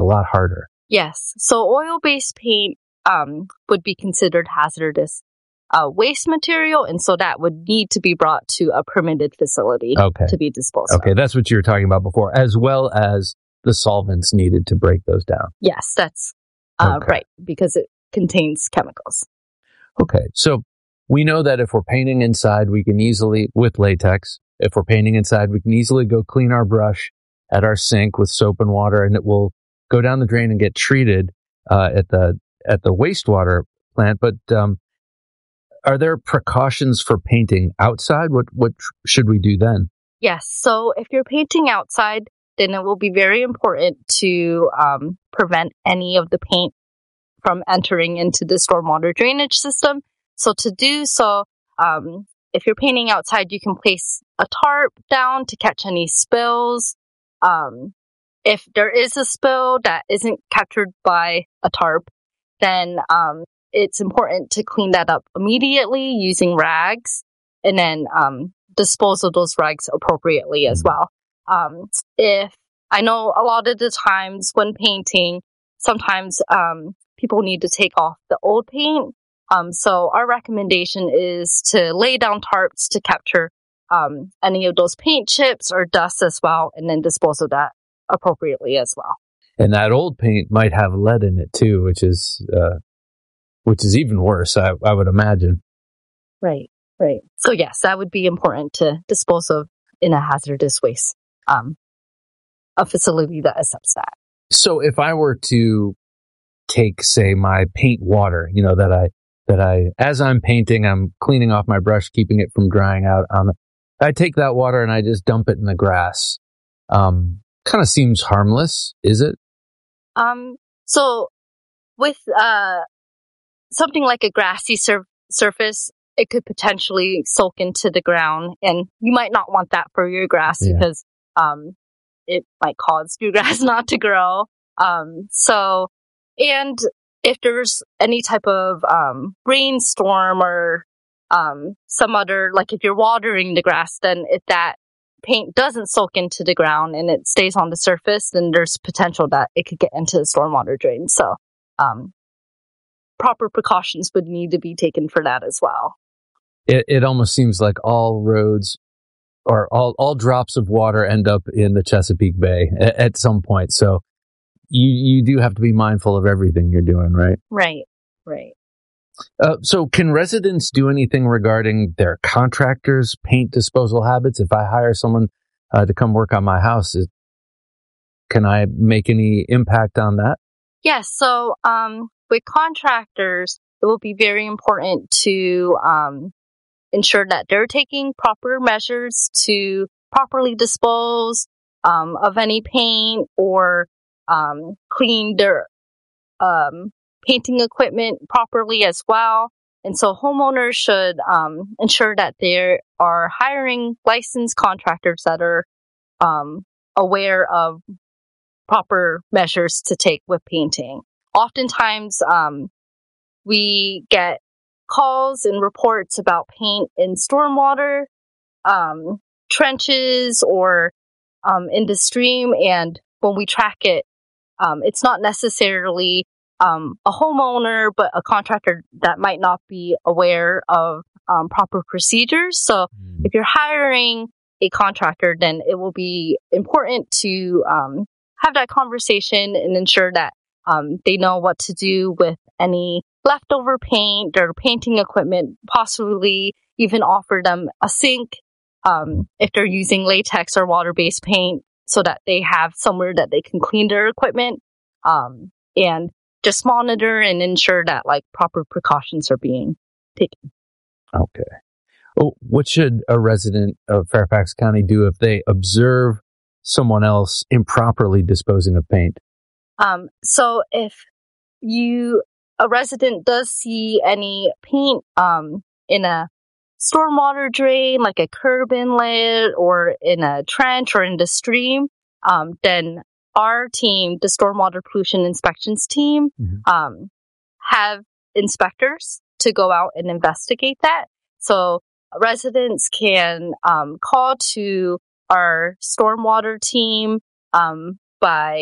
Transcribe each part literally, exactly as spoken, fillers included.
lot harder. Yes. So oil-based paint um, would be considered hazardous uh, waste material, and so that would need to be brought to a permitted facility okay. to be disposed okay, of. Okay, that's what you were talking about before, as well as the solvents needed to break those down. Yes, that's uh, okay. right, because it contains chemicals. Okay, so we know that if we're painting inside, we can easily, with latex, if we're painting inside, we can easily go clean our brush at our sink with soap and water, and it will go down the drain and get treated uh, at the at the wastewater plant. But um, are there precautions for painting outside? What what should we do then? Yes. So if you're painting outside, then it will be very important to um, prevent any of the paint from entering into the stormwater drainage system. So to do so, um, if you're painting outside, you can place a tarp down to catch any spills. Um, if there is a spill that isn't captured by a tarp, then um, it's important to clean that up immediately using rags, and then um, dispose of those rags appropriately as well. Um, if I know a lot of the times when painting, sometimes um, people need to take off the old paint. Um, so our recommendation is to lay down tarps to capture um, any of those paint chips or dust as well, and then dispose of that appropriately as well. And that old paint might have lead in it too, which is uh, which is even worse, I, I would imagine. Right, right. So yes, that would be important to dispose of in a hazardous waste, um, a facility that accepts that. So if I were to take, say, my paint water, you know, that I that I, as I'm painting, I'm cleaning off my brush, keeping it from drying out. Um, I take that water and I just dump it in the grass. Um, kind of seems harmless, is it? Um, so with uh something like a grassy sur- surface, it could potentially soak into the ground, and you might not want that for your grass yeah. because um it might cause your grass not to grow. Um, so, and if there's any type of um rainstorm or um some other, like if you're watering the grass, then if that paint doesn't soak into the ground and it stays on the surface, then there's potential that it could get into the stormwater drain. So, um, proper precautions would need to be taken for that as well. It, it almost seems like all roads or all, all drops of water end up in the Chesapeake Bay at, at some point. So you, you do have to be mindful of everything you're doing, right? Right, right. Uh, so can residents do anything regarding their contractors' paint disposal habits? If I hire someone uh, to come work on my house, is, can I make any impact on that? Yes. So um, with contractors, it will be very important to um, ensure that they're taking proper measures to properly dispose um, of any paint or um, clean their um painting equipment properly as well. And so homeowners should um, ensure that they are hiring licensed contractors that are um, aware of proper measures to take with painting. Oftentimes, um, we get calls and reports about paint in stormwater, um, trenches, or um, in the stream. And when we track it, um, it's not necessarily Um, a homeowner, but a contractor that might not be aware of um, proper procedures. So mm. if you're hiring a contractor, then it will be important to um, have that conversation and ensure that um, they know what to do with any leftover paint or painting equipment, possibly even offer them a sink um, if they're using latex or water-based paint, so that they have somewhere that they can clean their equipment. Um, and just monitor and ensure that like proper precautions are being taken. Okay. Well, what should a resident of Fairfax County do if they observe someone else improperly disposing of paint? Um, so if you, a resident does see any paint um, in a stormwater drain, like a curb inlet or in a trench or in the stream, um, then our team, the Stormwater Pollution Inspections team, mm-hmm. um, have inspectors to go out and investigate that. So residents can um, call to our stormwater team um, by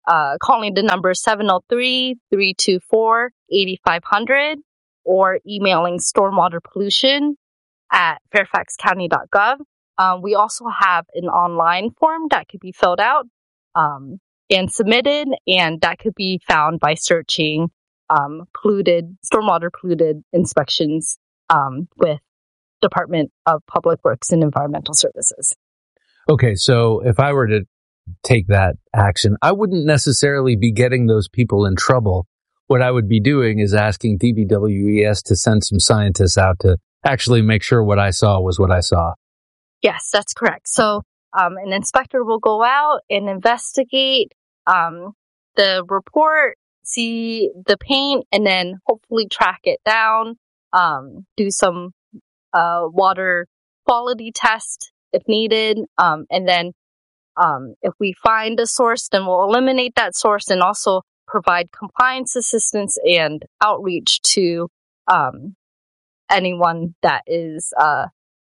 uh, calling the number seven oh three, three two four, eight five zero zero or emailing stormwater pollution at fairfax county dot gov. Um, we also have an online form that could be filled out um, and submitted, and that could be found by searching um, polluted, stormwater polluted inspections um, with Department of Public Works and Environmental Services. Okay, so if I were to take that action, I wouldn't necessarily be getting those people in trouble. What I would be doing is asking D B W E S to send some scientists out to actually make sure what I saw was what I saw. Yes, that's correct. So um, an inspector will go out and investigate um, the report, see the paint, and then hopefully track it down, um, do some uh, water quality test if needed, um, and then um, if we find a source, then we'll eliminate that source and also provide compliance assistance and outreach to um, anyone that is uh,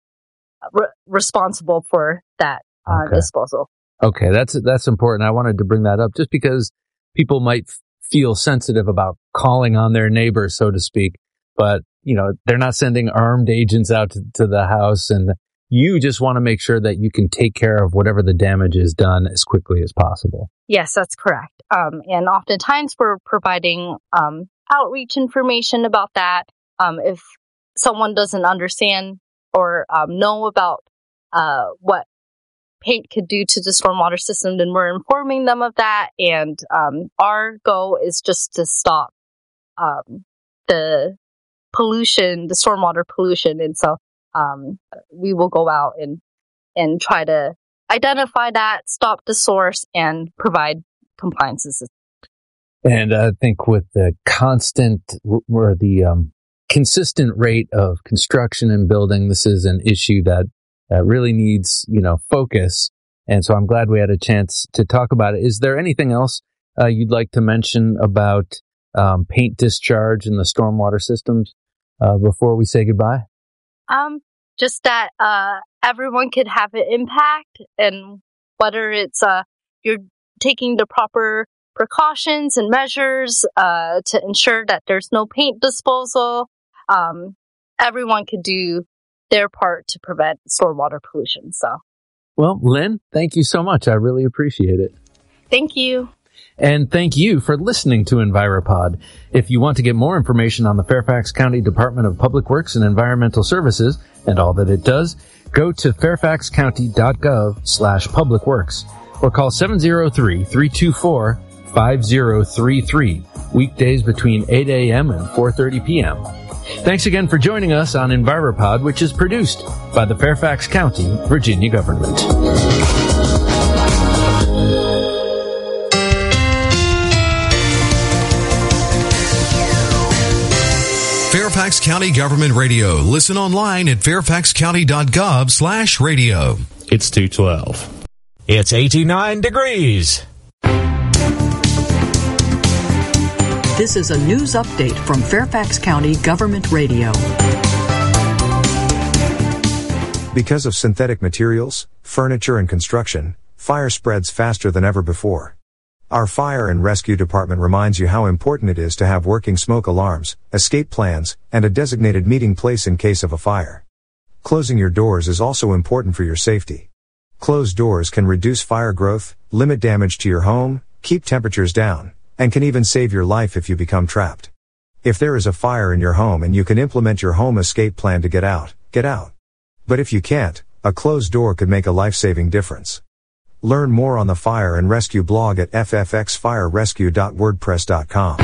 re- responsible for that uh, okay. disposal. Okay, that's that's important. I wanted to bring that up just because people might f- feel sensitive about calling on their neighbor, so to speak, but you know they're not sending armed agents out to, to the house, and you just want to make sure that you can take care of whatever the damage is done as quickly as possible. Yes, that's correct. Um, and oftentimes we're providing um, outreach information about that. Um, if someone doesn't understand or um, know about uh, what paint could do to the stormwater system, then we're informing them of that. And um, our goal is just to stop um, the pollution, the stormwater pollution. And so um, we will go out and, and try to identify that, stop the source, and provide compliance assistance. And I think with the constant or the um, consistent rate of construction and building, this is an issue that uh, really needs, you know, focus. And so I'm glad we had a chance to talk about it. Is there anything else uh, you'd like to mention about um, paint discharge in the stormwater systems uh, before we say goodbye? Um, just that uh, everyone could have an impact, and whether it's uh, you're taking the proper precautions and measures uh, to ensure that there's no paint disposal, um, everyone could do their part to prevent stormwater pollution. So, well, Lynn, thank you so much. I really appreciate it. Thank you. And thank you for listening to EnviroPod. If you want to get more information on the Fairfax County Department of Public Works and Environmental Services and all that it does, go to fairfax county dot gov slash public works or call seven oh three, three two four, five oh three three, weekdays between eight a.m. and four thirty p.m. Thanks again for joining us on EnviroPod, which is produced by the Fairfax County, Virginia government. Fairfax County Government Radio. Listen online at fairfax county dot gov slash radio. It's two twelve. It's eighty-nine degrees. This is a news update from Fairfax County Government Radio. Because of synthetic materials, furniture and construction, fire spreads faster than ever before. Our Fire and Rescue Department reminds you how important it is to have working smoke alarms, escape plans, and a designated meeting place in case of a fire. Closing your doors is also important for your safety. Closed doors can reduce fire growth, limit damage to your home, keep temperatures down, and can even save your life if you become trapped. If there is a fire in your home and you can implement your home escape plan to get out, get out. But if you can't, a closed door could make a life-saving difference. Learn more on the Fire and Rescue blog at f f x fire rescue dot wordpress dot com.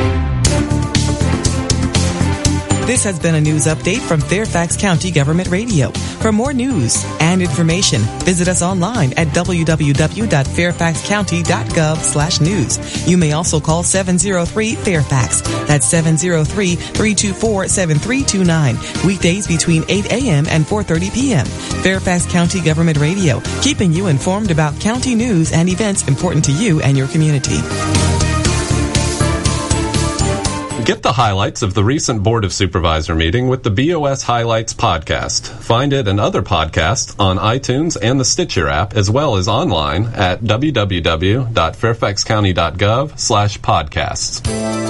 This has been a news update from Fairfax County Government Radio. For more news and information, visit us online at w w w dot fairfax county dot gov slash news. You may also call seven oh three Fairfax. That's seven oh three, three two four, seven three two nine. Weekdays between eight a.m. and four thirty p.m. Fairfax County Government Radio, keeping you informed about county news and events important to you and your community. Get the highlights of the recent Board of Supervisor meeting with the B O S Highlights podcast. Find it and other podcasts on iTunes and the Stitcher app, as well as online at w w w dot fairfax county dot gov slash podcasts.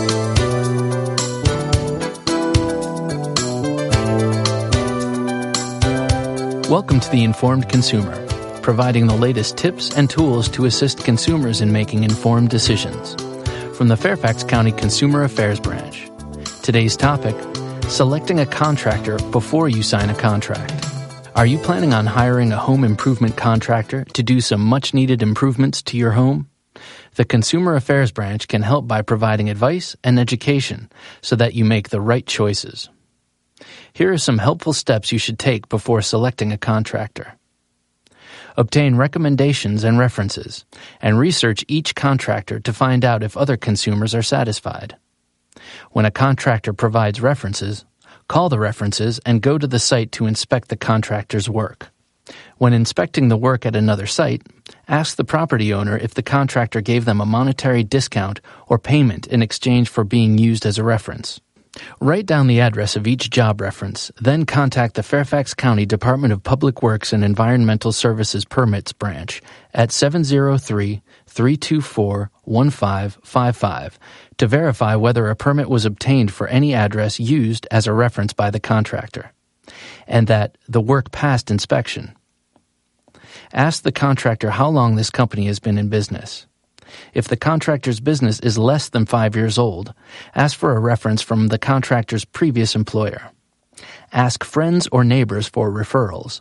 Welcome to The Informed Consumer, providing the latest tips and tools to assist consumers in making informed decisions. From the Fairfax County Consumer Affairs Branch. Today's topic, selecting a contractor before you sign a contract. Are you planning on hiring a home improvement contractor to do some much-needed improvements to your home? The Consumer Affairs Branch can help by providing advice and education so that you make the right choices. Here are some helpful steps you should take before selecting a contractor. Obtain recommendations and references, and research each contractor to find out if other consumers are satisfied. When a contractor provides references, call the references and go to the site to inspect the contractor's work. When inspecting the work at another site, ask the property owner if the contractor gave them a monetary discount or payment in exchange for being used as a reference. Write down the address of each job reference, then contact the Fairfax County Department of Public Works and Environmental Services Permits Branch at seven zero three, three two four, one five five five to verify whether a permit was obtained for any address used as a reference by the contractor, and that the work passed inspection. Ask the contractor how long this company has been in business. If the contractor's business is less than five years old, ask for a reference from the contractor's previous employer. Ask friends or neighbors for referrals.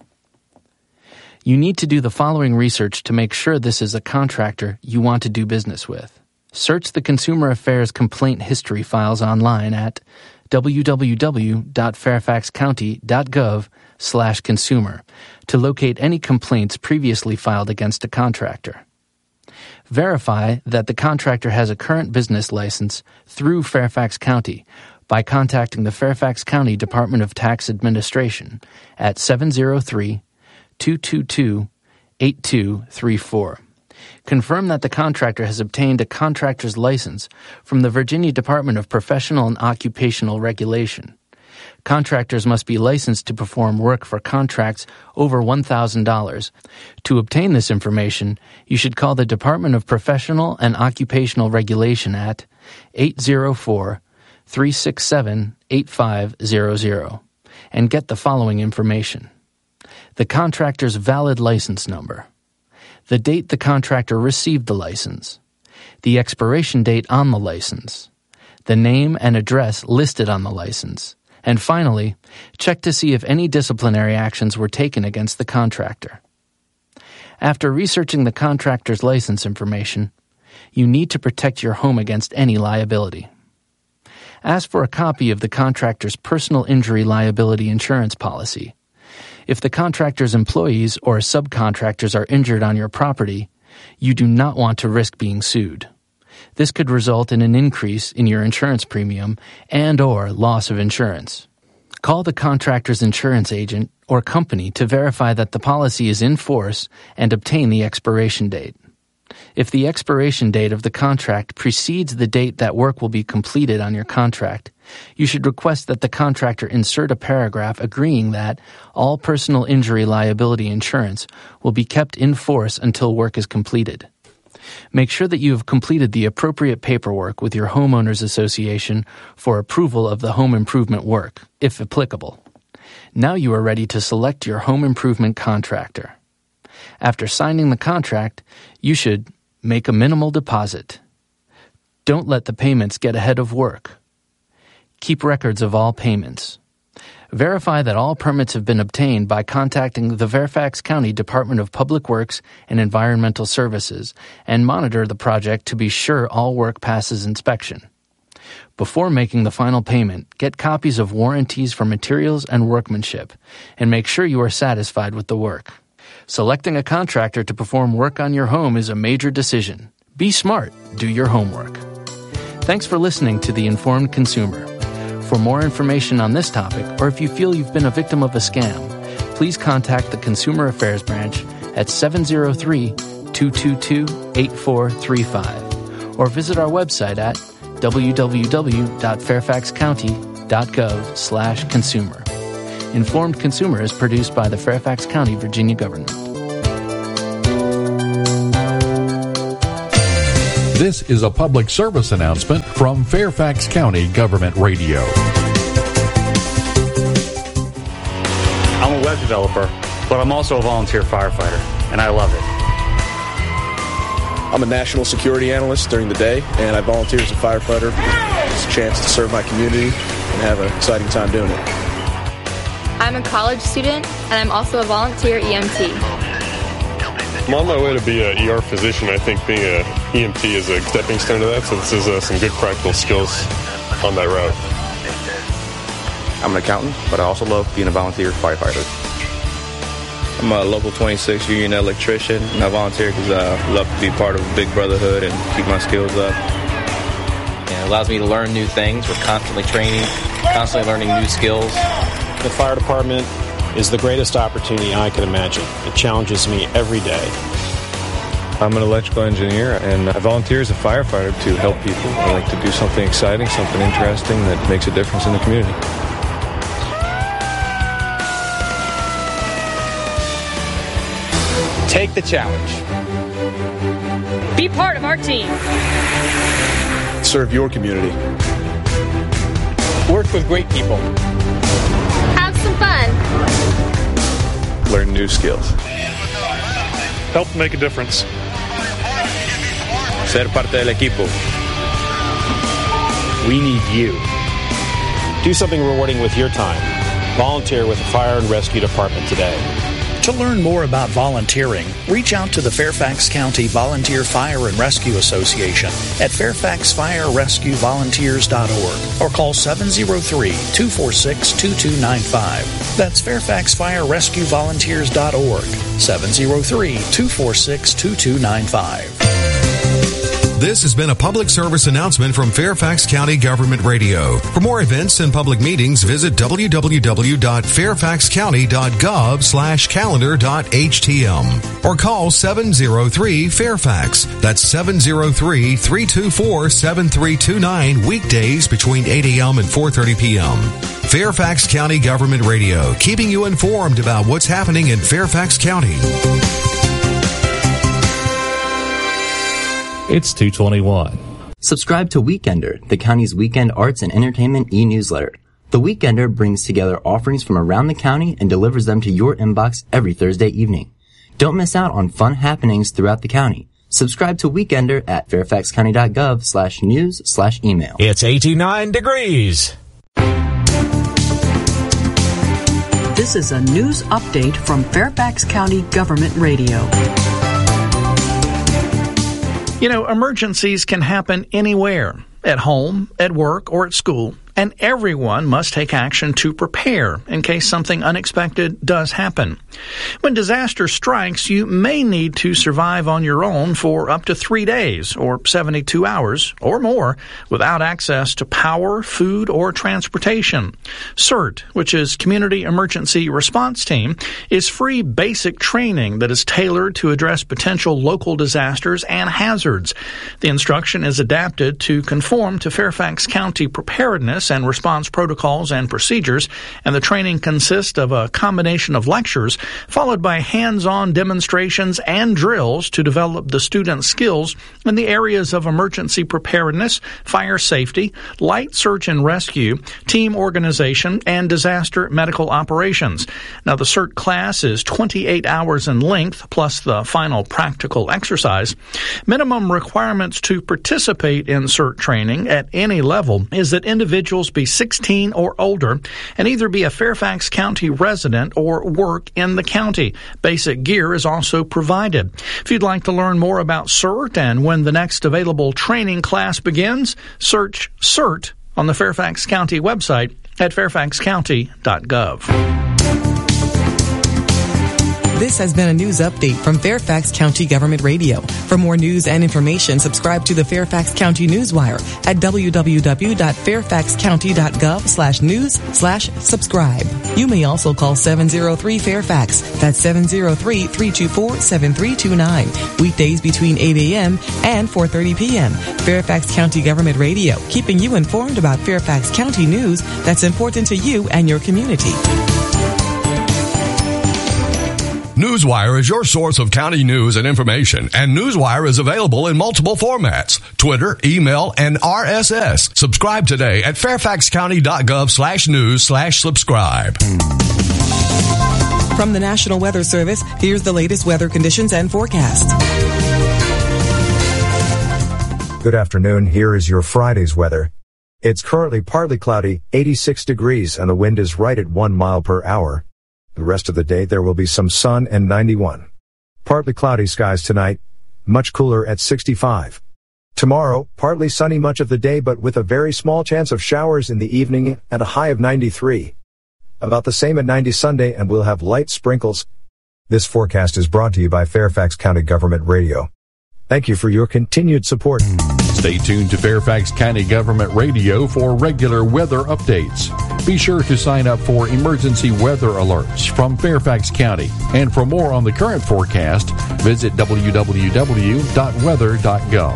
You need to do the following research to make sure this is a contractor you want to do business with. Search the Consumer Affairs Complaint History files online at w w w dot fairfax county dot gov slash consumer to locate any complaints previously filed against a contractor. Verify that the contractor has a current business license through Fairfax County by contacting the Fairfax County Department of Tax Administration at seven zero three, two two two, eight two three four. Confirm that the contractor has obtained a contractor's license from the Virginia Department of Professional and Occupational Regulation. Contractors must be licensed to perform work for contracts over one thousand dollars. To obtain this information, you should call the Department of Professional and Occupational Regulation at eight zero four, three six seven, eight five zero zero and get the following information. The contractor's valid license number, the date the contractor received the license, the expiration date on the license, the name and address listed on the license, and finally, check to see if any disciplinary actions were taken against the contractor. After researching the contractor's license information, you need to protect your home against any liability. Ask for a copy of the contractor's personal injury liability insurance policy. If the contractor's employees or subcontractors are injured on your property, you do not want to risk being sued. This could result in an increase in your insurance premium and or loss of insurance. Call the contractor's insurance agent or company to verify that the policy is in force and obtain the expiration date. If the expiration date of the contract precedes the date that work will be completed on your contract, you should request that the contractor insert a paragraph agreeing that all personal injury liability insurance will be kept in force until work is completed. Make sure that you have completed the appropriate paperwork with your homeowners association for approval of the home improvement work, if applicable. Now you are ready to select your home improvement contractor. After signing the contract, you should make a minimal deposit. Don't let the payments get ahead of work. Keep records of all payments. Verify that all permits have been obtained by contacting the Fairfax County Department of Public Works and Environmental Services and monitor the project to be sure all work passes inspection. Before making the final payment, get copies of warranties for materials and workmanship and make sure you are satisfied with the work. Selecting a contractor to perform work on your home is a major decision. Be smart. Do your homework. Thanks for listening to The Informed Consumer. For more information on this topic, or if you feel you've been a victim of a scam, please contact the Consumer Affairs Branch at seven zero three, two two two, eight four three five or visit our website at w w w dot fairfax county dot gov slash consumer. Informed Consumer is produced by the Fairfax County, Virginia government. This is a public service announcement from Fairfax County Government Radio. I'm a web developer, but I'm also a volunteer firefighter, and I love it. I'm a national security analyst during the day, and I volunteer as a firefighter. It's a chance to serve my community and have an exciting time doing it. I'm a college student, and I'm also a volunteer E M T. I'm on my way to be an E R physician. I think being an E M T is a stepping stone to that, so this is uh, some good practical skills on that route. I'm an accountant, but I also love being a volunteer firefighter. I'm a local twenty-six union electrician, and I volunteer because I love to be part of a big brotherhood and keep my skills up. It allows me to learn new things. We're constantly training, constantly learning new skills. The fire department is the greatest opportunity I could imagine. It challenges me every day. I'm an electrical engineer, and I volunteer as a firefighter to help people. I like to do something exciting, something interesting that makes a difference in the community. Take the challenge. Be part of our team. Serve your community. Work with great people. Have some fun. Learn new skills. Help make a difference. Ser parte del equipo. We need you. Do something rewarding with your time. Volunteer with the Fire and Rescue Department today. To learn more about volunteering, reach out to the Fairfax County Volunteer Fire and Rescue Association at fairfax fire rescue volunteers dot org or call seven oh three, two four six, two two nine five. That's fairfax fire rescue volunteers dot org, seven oh three, two four six, two two nine five. This has been a public service announcement from Fairfax County Government Radio. For more events and public meetings, visit w w w dot fairfax county dot gov slash calendar dot h t m or call seven oh three Fairfax. That's seven oh three, three two four, seven three two nine weekdays between eight a.m. and four thirty p.m. Fairfax County Government Radio, keeping you informed about what's happening in Fairfax County. It's two twenty-one. Subscribe to Weekender, the county's weekend arts and entertainment e-newsletter. The Weekender brings together offerings from around the county and delivers them to your inbox every Thursday evening. Don't miss out on fun happenings throughout the county. Subscribe to Weekender at fairfax county dot gov slash news slash email. It's eighty-nine degrees. This is a news update from Fairfax County Government Radio. You know, emergencies can happen anywhere, at home, at work, or at school, and everyone must take action to prepare in case something unexpected does happen. When disaster strikes, you may need to survive on your own for up to three days or seventy-two hours or more without access to power, food, or transportation. CERT, which is Community Emergency Response Team, is free basic training that is tailored to address potential local disasters and hazards. The instruction is adapted to conform to Fairfax County preparedness and response protocols and procedures, and the training consists of a combination of lectures followed by hands-on demonstrations and drills to develop the students' skills in the areas of emergency preparedness, fire safety, light search and rescue, team organization, and disaster medical operations. Now, the CERT class is twenty-eight hours in length, plus the final practical exercise. Minimum requirements to participate in CERT training at any level is that individuals be sixteen or older and either be a Fairfax County resident or work in the county. Basic gear is also provided. If you'd like to learn more about CERT and when the next available training class begins, search CERT on the Fairfax County website at fairfax county dot gov. This has been a news update from Fairfax County Government Radio. For more news and information, subscribe to the Fairfax County Newswire at www.fairfaxcounty.gov slash news slash subscribe. You may also call seven oh three Fairfax. That's seven oh three, three two four, seven three two nine. Weekdays between eight a.m. and four thirty p.m. Fairfax County Government Radio, keeping you informed about Fairfax County news that's important to you and your community. Newswire is your source of county news and information, and Newswire is available in multiple formats: Twitter, email, and R S S. Subscribe today at fairfaxcounty.gov slash news slash subscribe. From the National Weather Service, here's the latest weather conditions and forecast. Good afternoon. Here is your Friday's weather. It's currently partly cloudy, eighty-six degrees, and the wind is right at one mile per hour. The rest of the day there will be some sun and ninety-one. Partly cloudy skies tonight, much cooler at sixty-five. Tomorrow, partly sunny much of the day but with a very small chance of showers in the evening and a high of ninety-three. About the same at ninety Sunday, and we'll have light sprinkles. This forecast is brought to you by Fairfax County Government Radio. Thank you for your continued support. Stay tuned to Fairfax County Government Radio for regular weather updates. Be sure to sign up for emergency weather alerts from Fairfax County. And for more on the current forecast, visit w w w dot weather dot gov.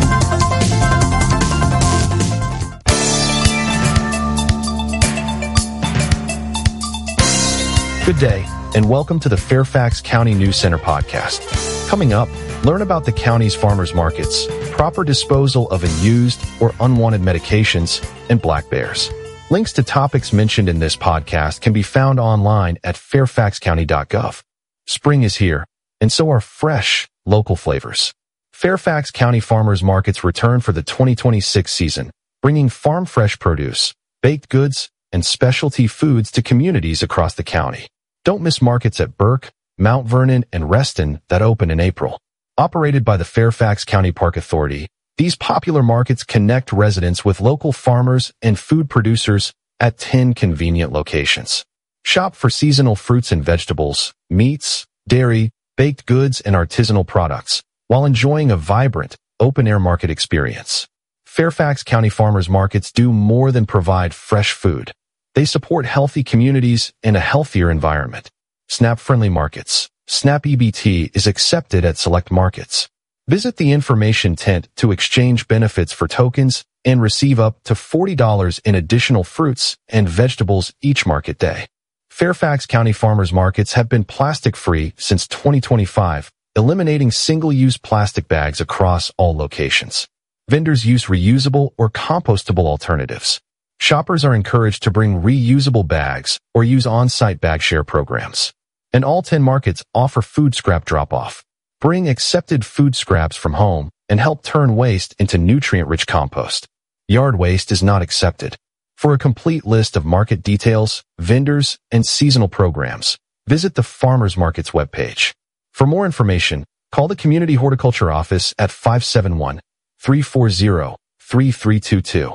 Good day, and welcome to the Fairfax County News Center podcast. Coming up, learn about the county's farmers markets, proper disposal of unused or unwanted medications, and black bears. Links to topics mentioned in this podcast can be found online at fairfax county dot gov. Spring is here, and so are fresh, local flavors. Fairfax County Farmers Markets return for the twenty twenty-six season, bringing farm fresh produce, baked goods, and specialty foods to communities across the county. Don't miss markets at Burke, Mount Vernon, and Reston that open in April. Operated by the Fairfax County Park Authority, these popular markets connect residents with local farmers and food producers at ten convenient locations. Shop for seasonal fruits and vegetables, meats, dairy, baked goods, and artisanal products, while enjoying a vibrant, open-air market experience. Fairfax County Farmers Markets do more than provide fresh food. They support healthy communities and a healthier environment. SNAP-friendly markets. SNAP E B T is accepted at select markets. Visit the information tent to exchange benefits for tokens and receive up to forty dollars in additional fruits and vegetables each market day. Fairfax County Farmers Markets have been plastic-free since twenty twenty-five, eliminating single-use plastic bags across all locations. Vendors use reusable or compostable alternatives. Shoppers are encouraged to bring reusable bags or use on-site bag share programs. And all ten markets offer food scrap drop-off. Bring accepted food scraps from home and help turn waste into nutrient-rich compost. Yard waste is not accepted. For a complete list of market details, vendors, and seasonal programs, visit the Farmers Markets webpage. For more information, call the Community Horticulture Office at five seven one, three four zero, three three two two.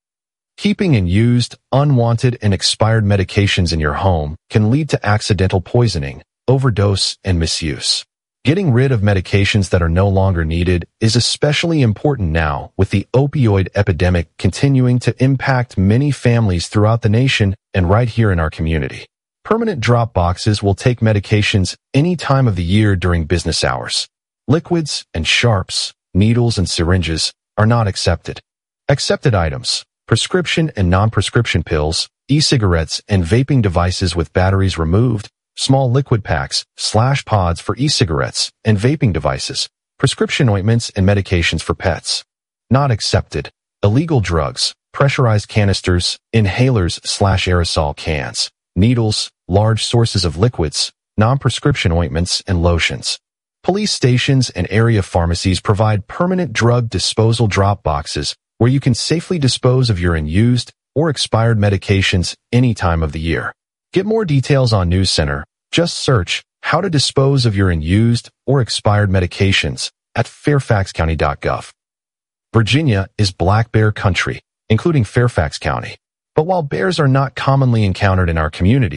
Keeping unused, unwanted, and expired medications in your home can lead to accidental poisoning, overdose, and misuse. Getting rid of medications that are no longer needed is especially important now with the opioid epidemic continuing to impact many families throughout the nation and right here in our community. Permanent drop boxes will take medications any time of the year during business hours. Liquids and sharps, needles and syringes are not accepted. Accepted items: prescription and non-prescription pills, e-cigarettes and vaping devices with batteries removed, small liquid packs, slash pods for e-cigarettes and vaping devices, prescription ointments and medications for pets. Not accepted: illegal drugs, pressurized canisters, inhalers slash aerosol cans, needles, large sources of liquids, non-prescription ointments and lotions. Police stations and area pharmacies provide permanent drug disposal drop boxes where you can safely dispose of your unused or expired medications any time of the year. Get more details on News Center. Just search how to dispose of your unused or expired medications at fairfax county dot gov. Virginia is black bear country, including Fairfax County. But while bears are not commonly encountered in our community,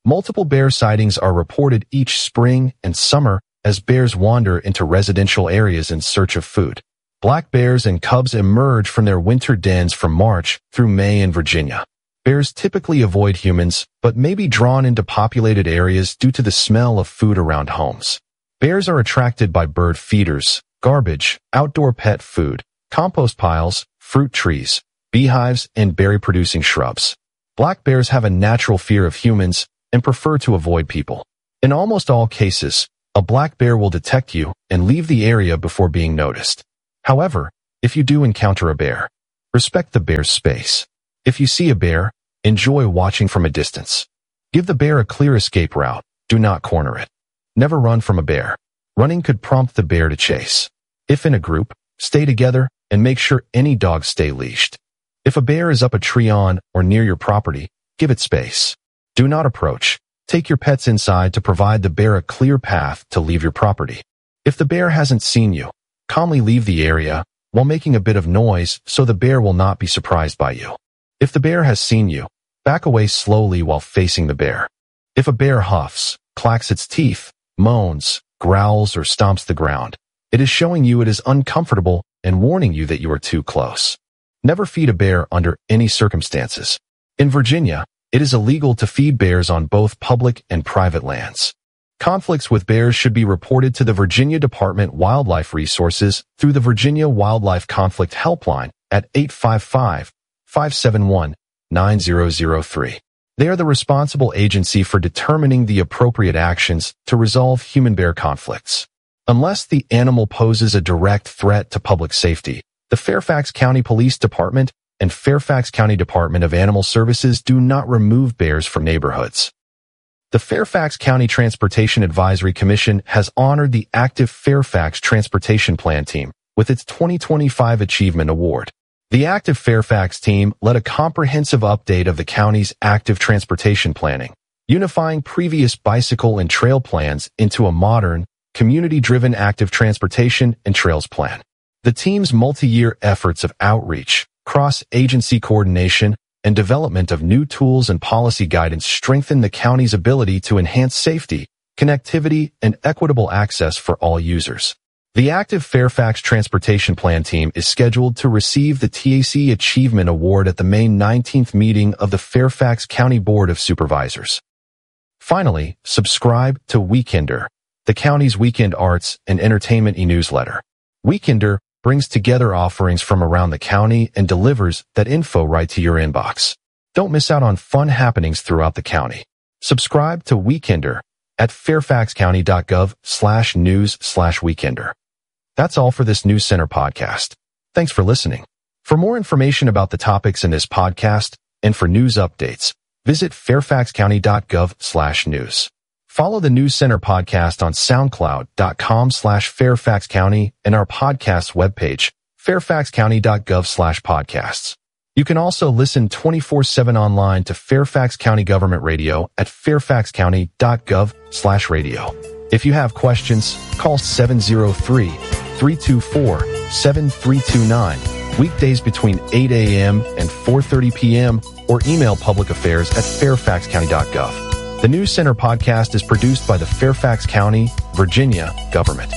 Multiple bear sightings are reported each spring and summer as bears wander into residential areas in search of food. Black bears and cubs emerge from their winter dens from March through May in Virginia. Bears typically avoid humans, but may be drawn into populated areas due to the smell of food around homes. Bears are attracted by bird feeders, garbage, outdoor pet food, compost piles, fruit trees, beehives, and berry-producing shrubs. Black bears have a natural fear of humans and prefer to avoid people. In almost all cases, a black bear will detect you and leave the area before being noticed. However, if you do encounter a bear, respect the bear's space. If you see a bear, enjoy watching from a distance. Give the bear a clear escape route. Do not corner it. Never run from a bear. Running could prompt the bear to chase. If in a group, stay together and make sure any dogs stay leashed. If a bear is up a tree on or near your property, give it space. Do not approach. Take your pets inside to provide the bear a clear path to leave your property. If the bear hasn't seen you, calmly leave the area while making a bit of noise so the bear will not be surprised by you. If the bear has seen you, back away slowly while facing the bear. If a bear huffs, clacks its teeth, moans, growls, or stomps the ground, it is showing you it is uncomfortable and warning you that you are too close. Never feed a bear under any circumstances. In Virginia, it is illegal to feed bears on both public and private lands. Conflicts with bears should be reported to the Virginia Department of Wildlife Resources through the Virginia Wildlife Conflict Helpline at eight five five, five seven one, nine zero zero three. They are the responsible agency for determining the appropriate actions to resolve human-bear conflicts. Unless the animal poses a direct threat to public safety, the Fairfax County Police Department and Fairfax County Department of Animal Services do not remove bears from neighborhoods. The Fairfax County Transportation Advisory Commission has honored the Active Fairfax Transportation Plan team with its twenty twenty-five Achievement Award. The Active Fairfax team led a comprehensive update of the county's active transportation planning, unifying previous bicycle and trail plans into a modern, community-driven active transportation and trails plan. The team's multi-year efforts of outreach, cross-agency coordination, and development of new tools and policy guidance strengthen the county's ability to enhance safety, connectivity, and equitable access for all users. The Active Fairfax Transportation Plan team is scheduled to receive the T A C Achievement Award at the May nineteenth meeting of the Fairfax County Board of Supervisors. Finally, subscribe to Weekender, the county's weekend arts and entertainment e-newsletter. Weekender brings together offerings from around the county and delivers that info right to your inbox. Don't miss out on fun happenings throughout the county. Subscribe to Weekender at fairfaxcounty.gov slash news slash weekender. That's all for this News Center podcast. Thanks for listening. For more information about the topics in this podcast and for news updates, visit fairfaxcounty.gov slash news. Follow the News Center podcast on soundcloud.com slash Fairfax County and our podcast webpage, fairfaxcounty.gov slash podcasts. You can also listen twenty-four seven online to Fairfax County Government Radio at fairfaxcounty.gov slash radio. If you have questions, call seven zero three, three two four, seven three two nine, weekdays between eight a.m. and four thirty p.m. or email public affairs at fairfaxcounty dot gov. The News Center podcast is produced by the Fairfax County, Virginia government.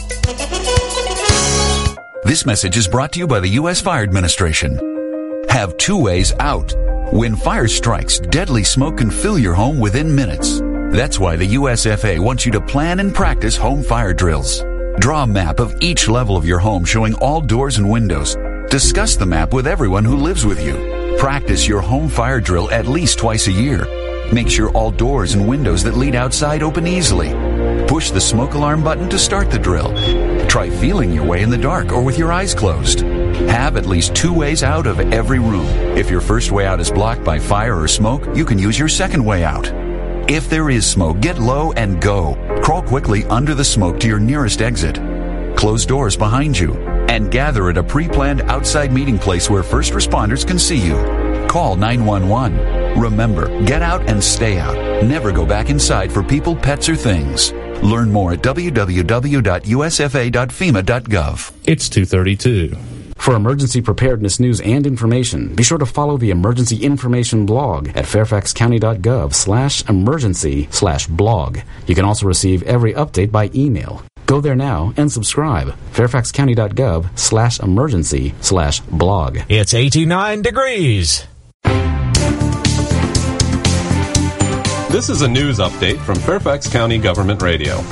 This message is brought to you by the U S Fire Administration. Have two ways out. When fire strikes, deadly smoke can fill your home within minutes. That's why the U S F A wants you to plan and practice home fire drills. Draw a map of each level of your home showing all doors and windows. Discuss the map with everyone who lives with you. Practice your home fire drill at least twice a year. Make sure all doors and windows that lead outside open easily. Push the smoke alarm button to start the drill. Try feeling your way in the dark or with your eyes closed. Have at least two ways out of every room. If your first way out is blocked by fire or smoke, you can use your second way out. If there is smoke, get low and go. Crawl quickly under the smoke to your nearest exit. Close doors behind you. And gather at a pre-planned outside meeting place where first responders can see you. Call nine one one. Remember, get out and stay out. Never go back inside for people, pets, or things. Learn more at w w w dot u s f a dot fema dot gov. It's two thirty-two. For emergency preparedness news and information, be sure to follow the Emergency Information blog at fairfaxcounty.gov slash emergency slash blog. You can also receive every update by email. Go there now and subscribe. fairfaxcounty.gov slash emergency slash blog. It's eighty-nine degrees. This is a news update from Fairfax County Government Radio.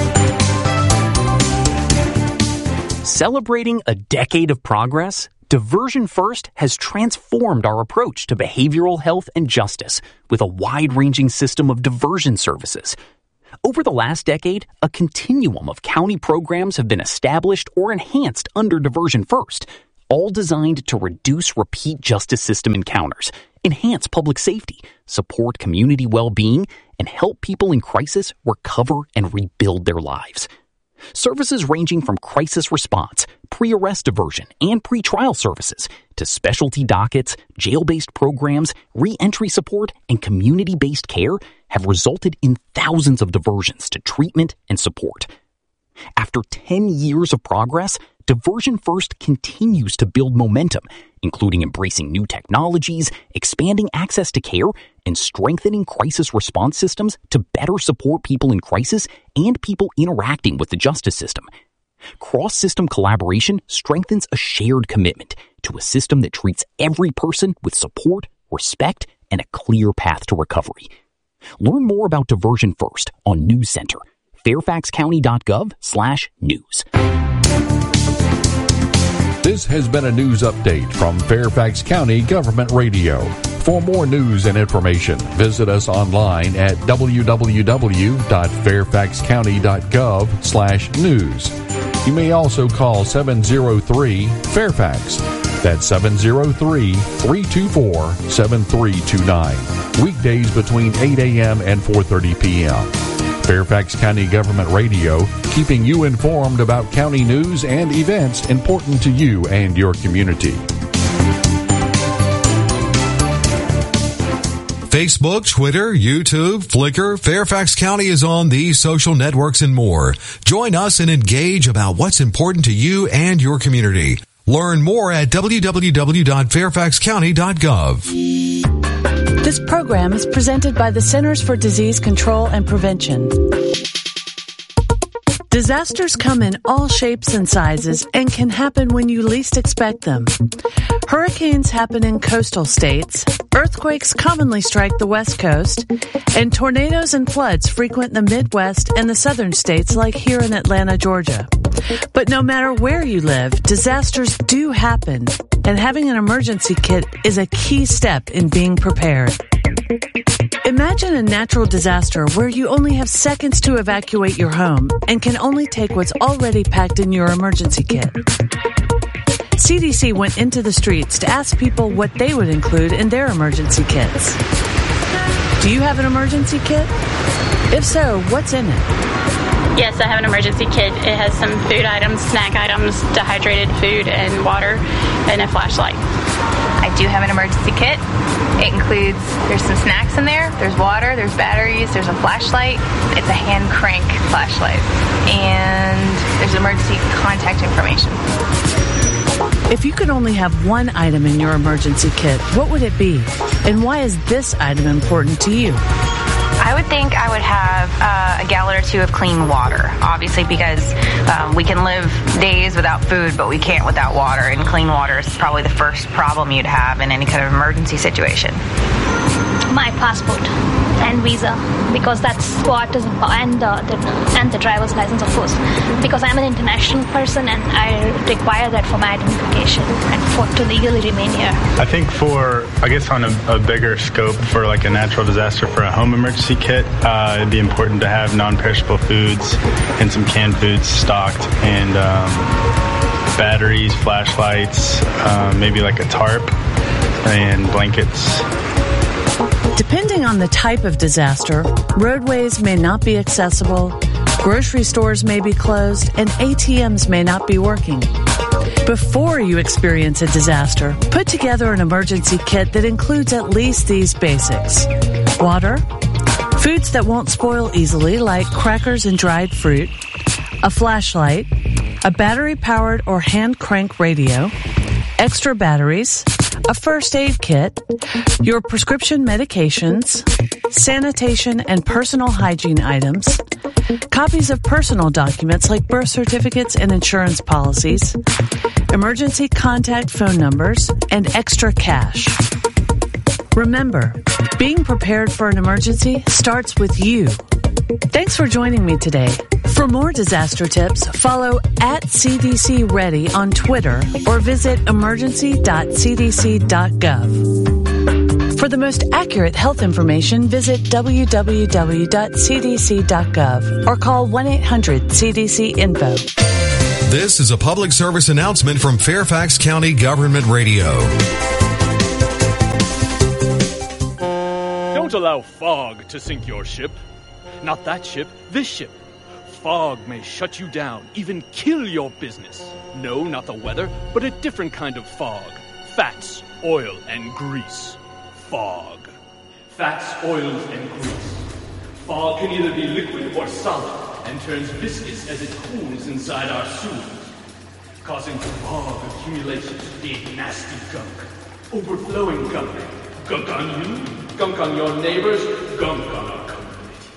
Celebrating a decade of progress, Diversion First has transformed our approach to behavioral health and justice with a wide-ranging system of diversion services. Over the last decade, a continuum of county programs have been established or enhanced under Diversion First, all designed to reduce repeat justice system encounters, enhance public safety, support community well-being, and help people in crisis recover and rebuild their lives. Services ranging from crisis response, pre-arrest diversion, and pre-trial services to specialty dockets, jail-based programs, re-entry support, and community-based care have resulted in thousands of diversions to treatment and support. After ten years of progress, Diversion First continues to build momentum, including embracing new technologies, expanding access to care, and strengthening crisis response systems to better support people in crisis and people interacting with the justice system. Cross-system collaboration strengthens a shared commitment to a system that treats every person with support, respect, and a clear path to recovery. Learn more about Diversion First on News Center, fairfaxcounty.gov slash news. This has been a news update from Fairfax County Government Radio. For more news and information, visit us online at www.fairfaxcounty.gov slash news. You may also call seven oh three Fairfax. That's seven oh three, three two four, seven three two nine. Weekdays between eight a.m. and four thirty p.m. Fairfax County Government Radio, keeping you informed about county news and events important to you and your community. Facebook, Twitter, YouTube, Flickr, Fairfax County is on these social networks and more. Join us and engage about what's important to you and your community. Learn more at w w w dot fairfax county dot gov. This program is presented by the Centers for Disease Control and Prevention. Disasters come in all shapes and sizes and can happen when you least expect them. Hurricanes happen in coastal states, earthquakes commonly strike the West Coast, and tornadoes and floods frequent the Midwest and the southern states like here in Atlanta, Georgia. But no matter where you live, disasters do happen, and having an emergency kit is a key step in being prepared. Imagine a natural disaster where you only have seconds to evacuate your home and can only take what's already packed in your emergency kit. C D C went into the streets to ask people what they would include in their emergency kits. Do you have an emergency kit? If so, what's in it? Yes, I have an emergency kit. It has some food items, snack items, dehydrated food and water, and a flashlight. I do have an emergency kit. It includes, there's some snacks in there, there's water, there's batteries, there's a flashlight. It's a hand crank flashlight. And there's emergency contact information. If you could only have one item in your emergency kit, what would it be? And why is this item important to you? I would think I would have uh, a gallon or two of clean water, obviously, because um, we can live days without food, but we can't without water. And clean water is probably the first problem you'd have in any kind of emergency situation. My passport and visa, because that's what is, and uh, the and the driver's license, of course, because I'm an international person and I require that for my identification and for to legally remain here. I think for, I guess on a, a bigger scope, for like a natural disaster, for a home emergency kit, uh, it'd be important to have non-perishable foods and some canned foods stocked, and um, batteries, flashlights, uh, maybe like a tarp, and blankets. Depending on the type of disaster, roadways may not be accessible, grocery stores may be closed, and A T Ms may not be working. Before you experience a disaster, put together an emergency kit that includes at least these basics: water, foods that won't spoil easily like crackers and dried fruit, a flashlight, a battery-powered or hand-crank radio, extra batteries, a first aid kit, your prescription medications, sanitation and personal hygiene items, copies of personal documents like birth certificates and insurance policies, emergency contact phone numbers, and extra cash. Remember, being prepared for an emergency starts with you. Thanks for joining me today. For more disaster tips, follow at C D C Ready on Twitter or visit emergency dot c d c dot gov. For the most accurate health information, visit w w w dot c d c dot gov or call one eight hundred C D C info. This is a public service announcement from Fairfax County Government Radio. Don't allow fog to sink your ship. Not that ship, this ship. Fog may shut you down, even kill your business. No, not the weather, but a different kind of fog. Fats, oil, and grease. Fog. Fats, oils, and grease. Fog can either be liquid or solid, and turns viscous as it cools inside our sewers, causing fog accumulation to big, nasty gunk. Overflowing gunk. Gunk on you, gunk on your neighbors, gunk on our company.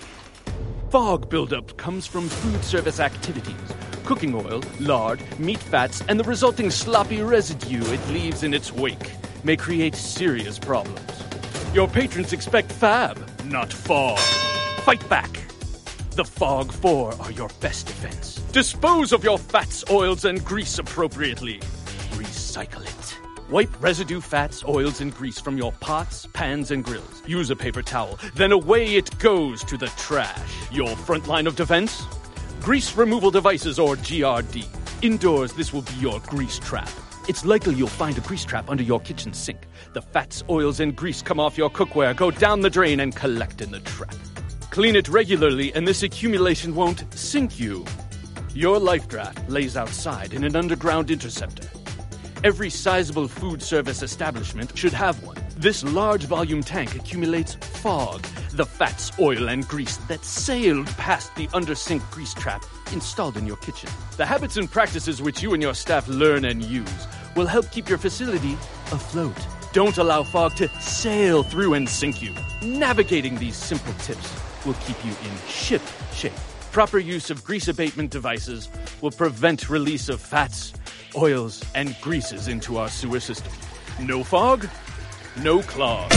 Fog buildup comes from food service activities. Cooking oil, lard, meat fats, and the resulting sloppy residue it leaves in its wake may create serious problems. Your patrons expect fab, not fog. Fight back. The Fog Four are your best defense. Dispose of your fats, oils, and grease appropriately. Recycle it. Wipe residue fats, oils, and grease from your pots, pans, and grills. Use a paper towel. Then away it goes to the trash. Your front line of defense? Grease removal devices, or G R D. Indoors, this will be your grease trap. It's likely you'll find a grease trap under your kitchen sink. The fats, oils, and grease come off your cookware, go down the drain, and collect in the trap. Clean it regularly, and this accumulation won't sink you. Your life draft lays outside in an underground interceptor. Every sizable food service establishment should have one. This large volume tank accumulates fog, the fats, oil, and grease that sailed past the under-sink grease trap installed in your kitchen. The habits and practices which you and your staff learn and use will help keep your facility afloat. Don't allow fog to sail through and sink you. Navigating these simple tips will keep you in ship shape. Proper use of grease abatement devices will prevent release of fats, oils, and greases into our sewer system. No fog, no clog.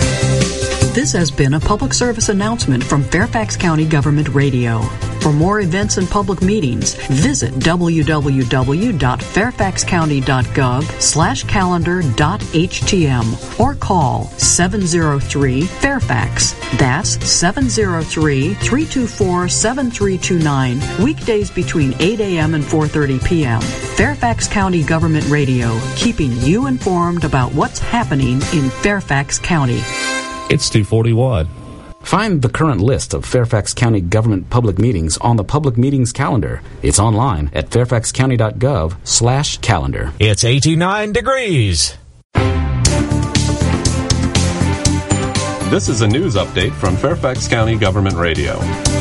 This has been a public service announcement from Fairfax County Government Radio. For more events and public meetings, visit w w w dot fairfax county dot gov slash calendar dot h t m or call seven oh three Fairfax. That's seven oh three, three two four, seven three two nine, weekdays between eight a.m. and four thirty p.m. Fairfax County Government Radio, keeping you informed about what's happening in Fairfax County. It's two forty-one. Find the current list of Fairfax County government public meetings on the public meetings calendar. It's online at fairfax county dot gov slash calendar. It's eighty-nine degrees. This is a news update from Fairfax County Government Radio.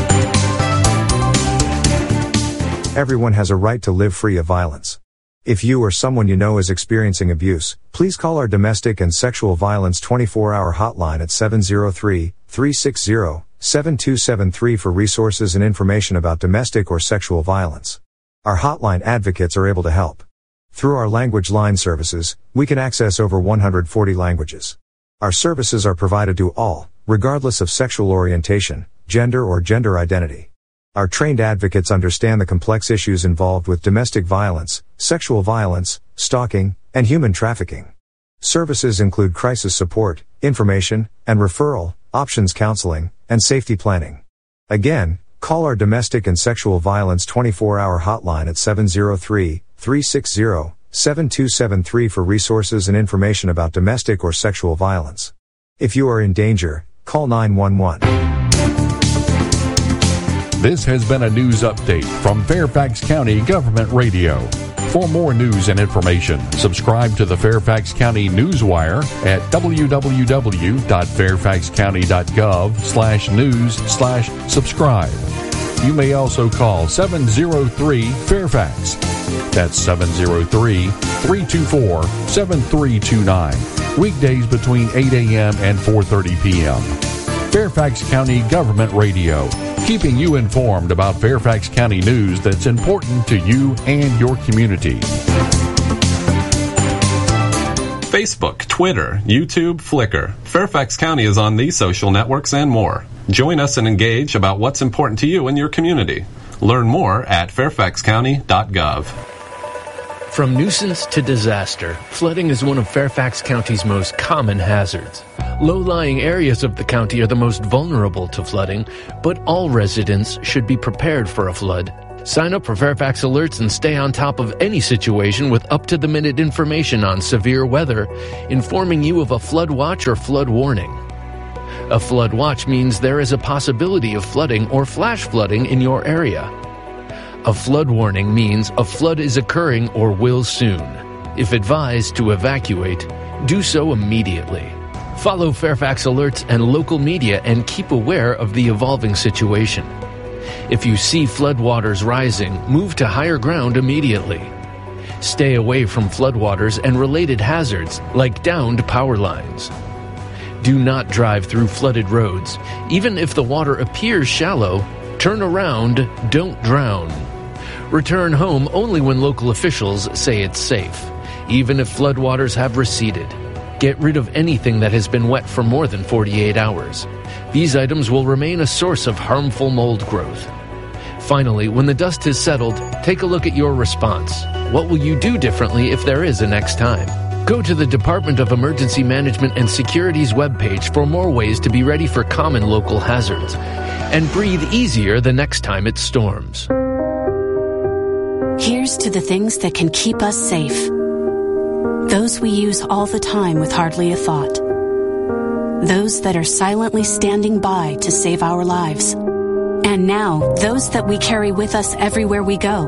Everyone has a right to live free of violence. If you or someone you know is experiencing abuse, please call our Domestic and Sexual Violence twenty-four hour hotline at seven oh three, three six zero, seven two seven three for resources and information about domestic or sexual violence. Our hotline advocates are able to help. Through our language line services, we can access over one hundred forty languages. Our services are provided to all, regardless of sexual orientation, gender or gender identity. Our trained advocates understand the complex issues involved with domestic violence, sexual violence, stalking, and human trafficking. Services include crisis support, information, and referral, options counseling, and safety planning. Again, call our Domestic and Sexual Violence twenty-four hour hotline at seven oh three, three six zero, seven two seven three for resources and information about domestic or sexual violence. If you are in danger, call nine one one. This has been a news update from Fairfax County Government Radio. For more news and information, subscribe to the Fairfax County Newswire at w w w dot fairfax county dot gov slash news slash subscribe. You may also call seven oh three Fairfax. That's seven oh three, three two four, seven three two nine. Weekdays between eight a.m. and four thirty p.m. Fairfax County Government Radio, keeping you informed about Fairfax County news that's important to you and your community. Facebook, Twitter, YouTube, Flickr. Fairfax County is on these social networks and more. Join us and engage about what's important to you and your community. Learn more at fairfax county dot gov. From nuisance to disaster, flooding is one of Fairfax County's most common hazards. Low-lying areas of the county are the most vulnerable to flooding, but all residents should be prepared for a flood. Sign up for Fairfax Alerts and stay on top of any situation with up-to-the-minute information on severe weather, informing you of a flood watch or flood warning. A flood watch means there is a possibility of flooding or flash flooding in your area. A flood warning means a flood is occurring or will soon. If advised to evacuate, do so immediately. Follow Fairfax Alerts and local media and keep aware of the evolving situation. If you see floodwaters rising, move to higher ground immediately. Stay away from floodwaters and related hazards like downed power lines. Do not drive through flooded roads. Even if the water appears shallow, turn around, don't drown. Return home only when local officials say it's safe, even if floodwaters have receded. Get rid of anything that has been wet for more than forty-eight hours. These items will remain a source of harmful mold growth. Finally, when the dust has settled, take a look at your response. What will you do differently if there is a next time? Go to the Department of Emergency Management and Security's webpage for more ways to be ready for common local hazards. And breathe easier the next time it storms. Here's to the things that can keep us safe. Those we use all the time with hardly a thought. Those that are silently standing by to save our lives. And now, those that we carry with us everywhere we go.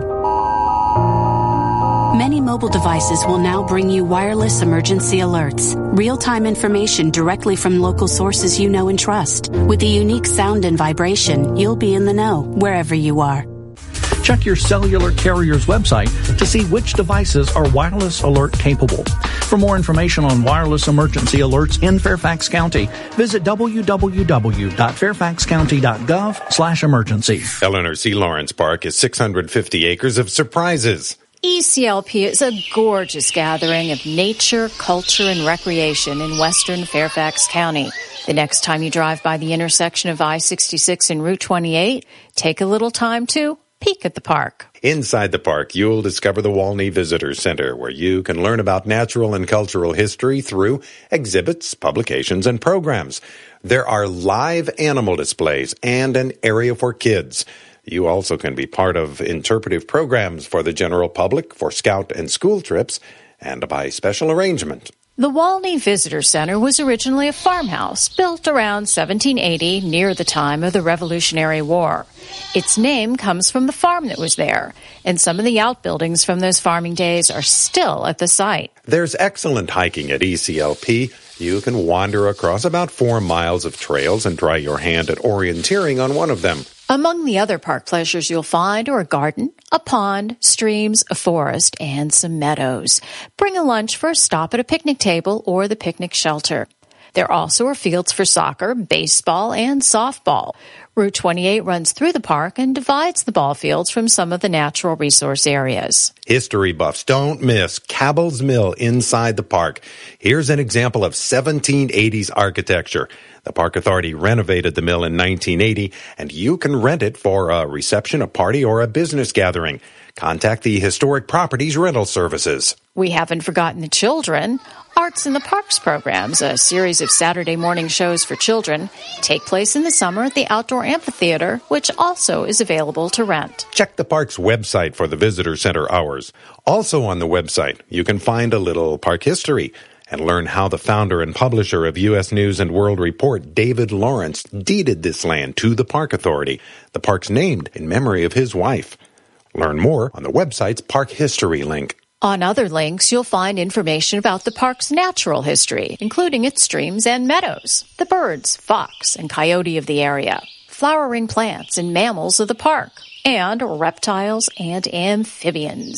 Many mobile devices will now bring you wireless emergency alerts, real-time information directly from local sources you know and trust. With the unique sound and vibration, you'll be in the know wherever you are. Check your cellular carrier's website to see which devices are wireless alert capable. For more information on wireless emergency alerts in Fairfax County, visit w w w dot fairfax county dot gov slash emergency. Eleanor C. Lawrence Park is six hundred fifty acres of surprises. E C L P is a gorgeous gathering of nature, culture, and recreation in western Fairfax County. The next time you drive by the intersection of I sixty-six and Route twenty-eight, take a little time to peek at the park. Inside the park, you'll discover the Walney Visitor Center, where you can learn about natural and cultural history through exhibits, publications, and programs. There are live animal displays and an area for kids. You also can be part of interpretive programs for the general public, for scout and school trips, and by special arrangement. The Walney Visitor Center was originally a farmhouse built around seventeen eighty near the time of the Revolutionary War. Its name comes from the farm that was there, and some of the outbuildings from those farming days are still at the site. There's excellent hiking at E C L P. You can wander across about four miles of trails and try your hand at orienteering on one of them. Among the other park pleasures you'll find are a garden, a pond, streams, a forest, and some meadows. Bring a lunch for a stop at a picnic table or the picnic shelter. There also are fields for soccer, baseball, and softball. Route twenty-eight runs through the park and divides the ball fields from some of the natural resource areas. History buffs don't miss Cabell's Mill inside the park. Here's an example of seventeen eighties architecture. The Park Authority renovated the mill in nineteen eighty, and you can rent it for a reception, a party, or a business gathering. Contact the Historic Properties Rental Services. We haven't forgotten the children. Arts in the Parks programs, a series of Saturday morning shows for children, take place in the summer at the Outdoor Amphitheater, which also is available to rent. Check the park's website for the visitor center hours. Also on the website, you can find a little park history and learn how the founder and publisher of U S News and World Report, David Lawrence, deeded this land to the Park Authority. The park's named in memory of his wife. Learn more on the website's Park History link. On other links, you'll find information about the park's natural history, including its streams and meadows, the birds, fox, and coyote of the area, flowering plants and mammals of the park, and reptiles and amphibians.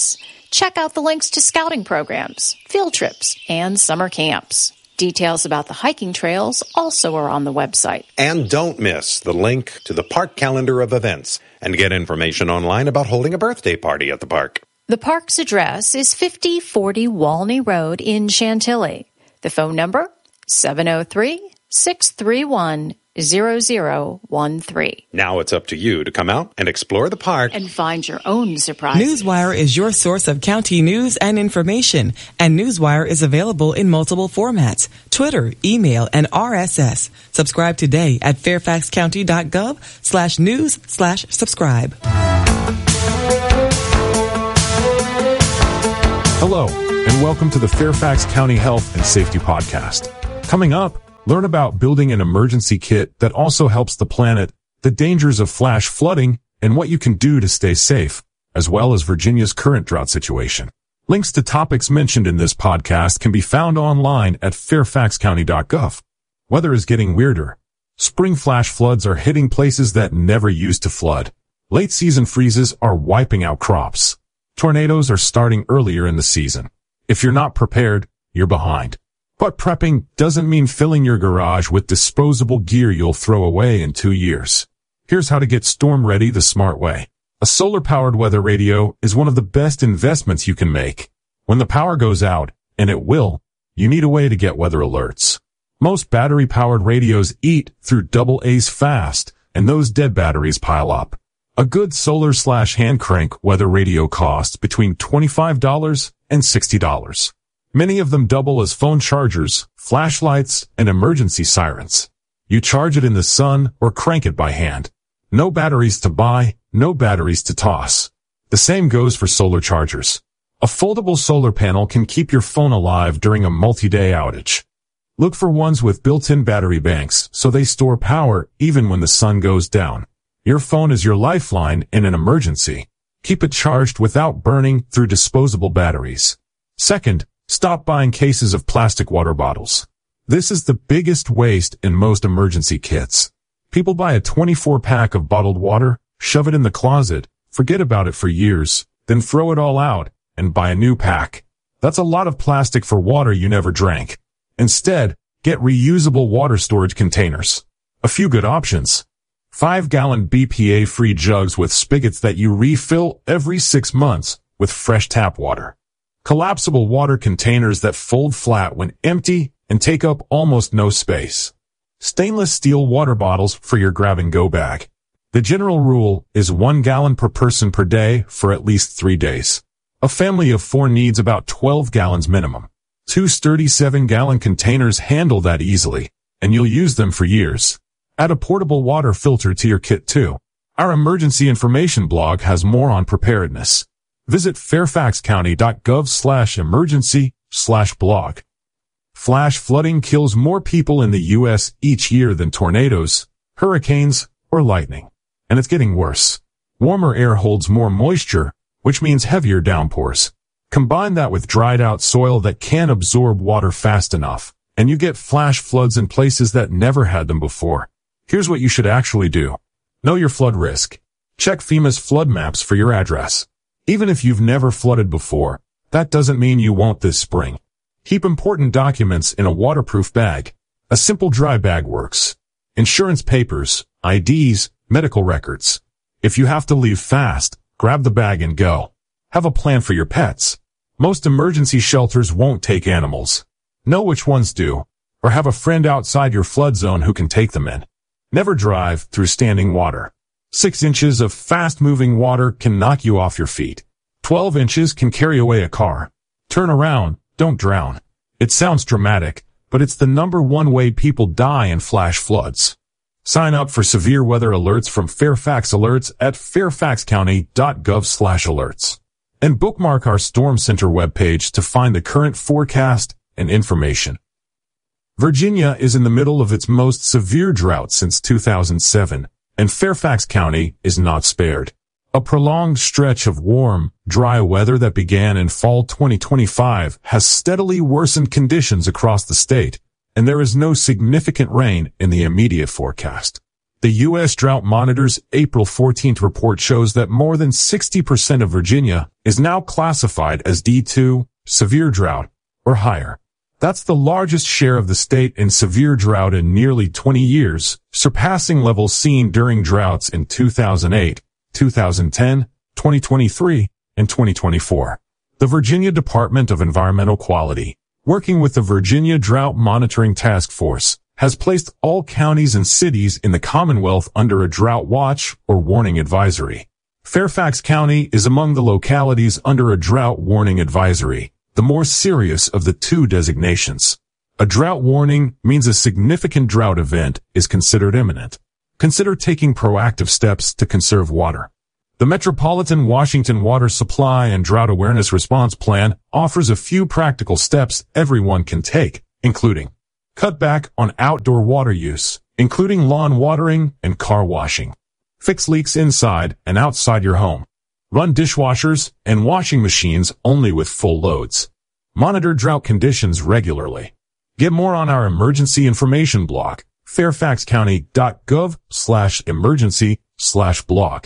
Check out the links to scouting programs, field trips, and summer camps. Details about the hiking trails also are on the website. And don't miss the link to the park calendar of events and get information online about holding a birthday party at the park. The park's address is fifty forty Walney Road in Chantilly. The phone number, seven oh three, six three one, zero zero one three. Now it's up to you to come out and explore the park and find your own surprises. Newswire is your source of county news and information, and Newswire is available in multiple formats: Twitter, email, and R S S. Subscribe today at fairfaxcounty.gov slash news slash subscribe. Hello, and welcome to the Fairfax County Health and Safety Podcast. Coming up, learn about building an emergency kit that also helps the planet, the dangers of flash flooding, and what you can do to stay safe, as well as Virginia's current drought situation. Links to topics mentioned in this podcast can be found online at fairfax county dot gov. Weather is getting weirder. Spring flash floods are hitting places that never used to flood. Late season freezes are wiping out crops. Tornadoes are starting earlier in the season. If you're not prepared, you're behind. But prepping doesn't mean filling your garage with disposable gear you'll throw away in two years. Here's how to get storm ready the smart way. A solar-powered weather radio is one of the best investments you can make. When the power goes out, and it will, you need a way to get weather alerts. Most battery-powered radios eat through double A's fast, and those dead batteries pile up. A good solar slash hand crank weather radio costs between twenty-five dollars and sixty dollars. Many of them double as phone chargers, flashlights, and emergency sirens. You charge it in the sun or crank it by hand. No batteries to buy, no batteries to toss. The same goes for solar chargers. A foldable solar panel can keep your phone alive during a multi-day outage. Look for ones with built-in battery banks so they store power even when the sun goes down. Your phone is your lifeline in an emergency. Keep it charged without burning through disposable batteries. Second, stop buying cases of plastic water bottles. This is the biggest waste in most emergency kits. People buy a twenty-four pack of bottled water, shove it in the closet, forget about it for years, then throw it all out and buy a new pack. That's a lot of plastic for water you never drank. Instead, get reusable water storage containers. A few good options. five gallon B P A-free jugs with spigots that you refill every six months with fresh tap water. Collapsible water containers that fold flat when empty and take up almost no space. Stainless steel water bottles for your grab-and-go bag. The general rule is one gallon per person per day for at least three days. A family of four needs about twelve gallons minimum. Two sturdy seven gallon containers handle that easily, and you'll use them for years. Add a portable water filter to your kit too. Our emergency information blog has more on preparedness. Visit fairfaxcounty.gov slash emergency slash blog. Flash flooding kills more people in the U S each year than tornadoes, hurricanes, or lightning. And it's getting worse. Warmer air holds more moisture, which means heavier downpours. Combine that with dried out soil that can't absorb water fast enough, and you get flash floods in places that never had them before. Here's what you should actually do. Know your flood risk. Check FEMA's flood maps for your address. Even if you've never flooded before, that doesn't mean you won't this spring. Keep important documents in a waterproof bag. A simple dry bag works. Insurance papers, I Ds, medical records. If you have to leave fast, grab the bag and go. Have a plan for your pets. Most emergency shelters won't take animals. Know which ones do, or have a friend outside your flood zone who can take them in. Never drive through standing water. Six inches of fast-moving water can knock you off your feet. Twelve inches can carry away a car. Turn around, don't drown. It sounds dramatic, but it's the number one way people die in flash floods. Sign up for severe weather alerts from Fairfax Alerts at fairfaxcounty.gov slash alerts. And bookmark our Storm Center webpage to find the current forecast and information. Virginia is in the middle of its most severe drought since two thousand seven, and Fairfax County is not spared. A prolonged stretch of warm, dry weather that began in fall twenty twenty-five has steadily worsened conditions across the state, and there is no significant rain in the immediate forecast. The U S Drought Monitor's April fourteenth report shows that more than sixty percent of Virginia is now classified as D two, severe drought, or higher. That's the largest share of the state in severe drought in nearly twenty years, surpassing levels seen during droughts in two thousand eight, two thousand ten, twenty twenty-three, and twenty twenty-four. The Virginia Department of Environmental Quality, working with the Virginia Drought Monitoring Task Force, has placed all counties and cities in the Commonwealth under a drought watch or warning advisory. Fairfax County is among the localities under a drought warning advisory, the more serious of the two designations. A drought warning means a significant drought event is considered imminent. Consider taking proactive steps to conserve water. The Metropolitan Washington Water Supply and Drought Awareness Response Plan offers a few practical steps everyone can take, including cut back on outdoor water use, including lawn watering and car washing. Fix leaks inside and outside your home. Run dishwashers and washing machines only with full loads. Monitor drought conditions regularly. Get more on our emergency information blog, fairfaxcounty.gov slash emergency slash blog.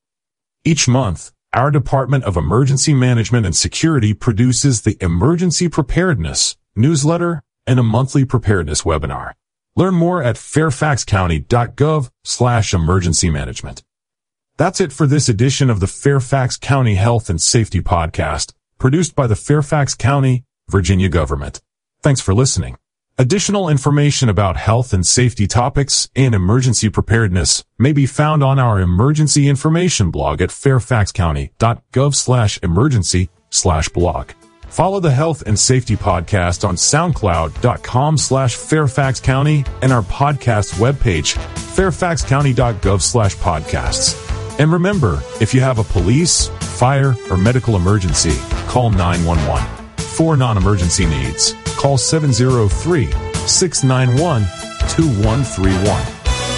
Each month, our Department of Emergency Management and Security produces the Emergency Preparedness newsletter and a monthly preparedness webinar. Learn more at fairfaxcounty.gov slash emergency management. That's it for this edition of the Fairfax County Health and Safety Podcast, produced by the Fairfax County, Virginia government. Thanks for listening. Additional information about health and safety topics and emergency preparedness may be found on our emergency information blog at fairfaxcounty.gov slash emergency slash blog. Follow the Health and Safety Podcast on soundcloud.com slash Fairfax County and our podcast webpage, fairfaxcounty.gov slash podcasts. And remember, if you have a police, fire, or medical emergency, call nine one one. For non-emergency needs, call seven oh three, six nine one, two one three one.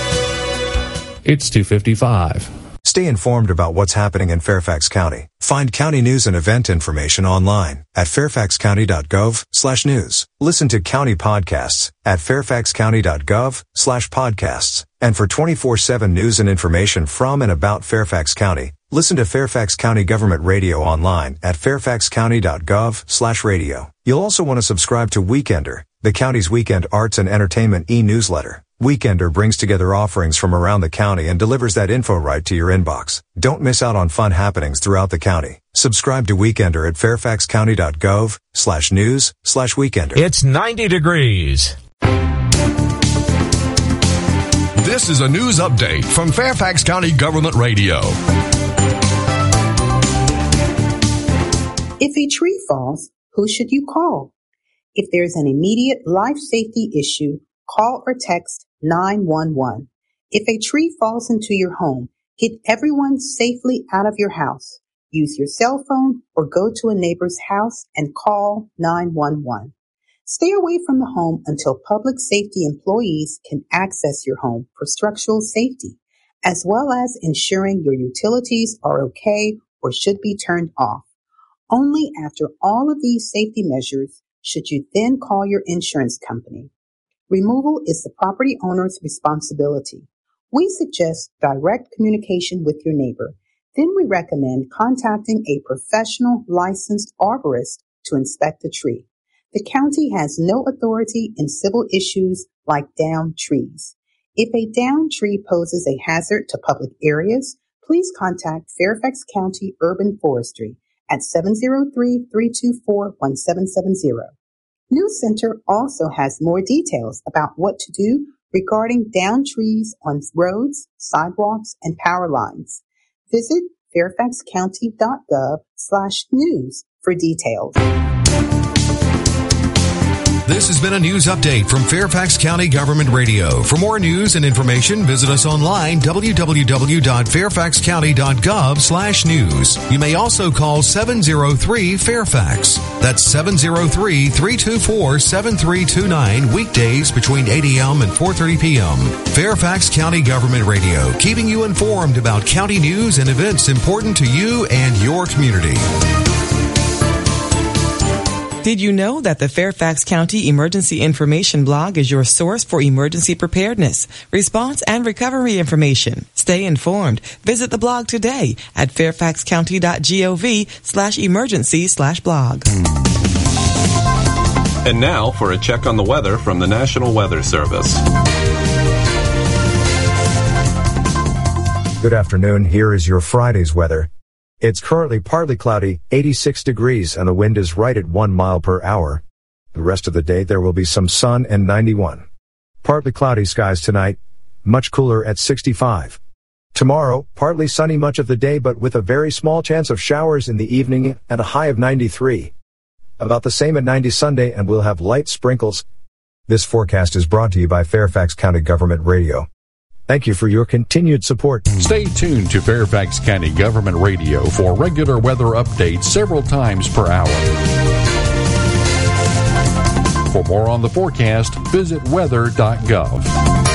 It's two fifty-five. Stay informed about what's happening in Fairfax County. Find county news and event information online at fairfaxcounty.gov slash news. Listen to county podcasts at fairfaxcounty.gov slash podcasts. And for twenty-four seven news and information from and about Fairfax County, listen to Fairfax County Government Radio online at fairfaxcounty.gov slash radio. You'll also want to subscribe to Weekender, the county's weekend arts and entertainment e-newsletter. Weekender brings together offerings from around the county and delivers that info right to your inbox. Don't miss out on fun happenings throughout the county. Subscribe to Weekender at fairfaxcounty.gov slash news slash weekender. It's ninety degrees. This is a news update from Fairfax County Government Radio. If a tree falls, who should you call? If there's an immediate life safety issue, call or text nine one one. If a tree falls into your home, get everyone safely out of your house. Use your cell phone or go to a neighbor's house and call nine one one. Stay away from the home until public safety employees can access your home for structural safety, as well as ensuring your utilities are okay or should be turned off. Only after all of these safety measures should you then call your insurance company. Removal is the property owner's responsibility. We suggest direct communication with your neighbor. Then we recommend contacting a professional licensed arborist to inspect the tree. The county has no authority in civil issues like downed trees. If a downed tree poses a hazard to public areas, please contact Fairfax County Urban Forestry at seven oh three, three two four, one seven seven zero. News Center also has more details about what to do regarding downed trees on roads, sidewalks, and power lines. Visit fairfaxcounty.gov slash news for details. This has been a news update from Fairfax County Government Radio. For more news and information, visit us online, w w w dot fairfax county dot gov slash news. You may also call seven oh three, Fairfax. That's seven oh three, three two four, seven three two nine, weekdays between eight a.m. and four thirty p.m. Fairfax County Government Radio, keeping you informed about county news and events important to you and your community. Did you know that the Fairfax County Emergency Information blog is your source for emergency preparedness, response, and recovery information? Stay informed. Visit the blog today at fairfaxcounty.gov slash emergency slash blog. And now for a check on the weather from the National Weather Service. Good afternoon. Here is your Friday's weather. It's currently partly cloudy, eighty-six degrees, and the wind is right at one mile per hour. The rest of the day there will be some sun and ninety-one. Partly cloudy skies tonight, much cooler at sixty-five. Tomorrow, partly sunny much of the day but with a very small chance of showers in the evening and a high of ninety-three. About the same at ninety Sunday, and we'll have light sprinkles. This forecast is brought to you by Fairfax County Government Radio. Thank you for your continued support. Stay tuned to Fairfax County Government Radio for regular weather updates several times per hour. For more on the forecast, visit weather dot gov.